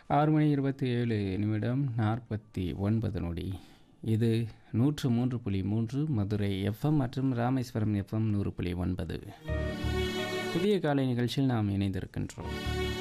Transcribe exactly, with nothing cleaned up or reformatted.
ஆறு மணி இருபத்தி ஏழு நிமிடம் நாற்பத்தி ஒன்பது நொடி. இது நூற்று மூன்று புள்ளி மூன்று மதுரை எஃப்எம் மற்றும் ராமேஸ்வரம் எஃப்எம் நூறு புள்ளி ஒன்பது. புதிய காலை நிகழ்ச்சியில் நாம் இணைந்திருக்கின்றோம்.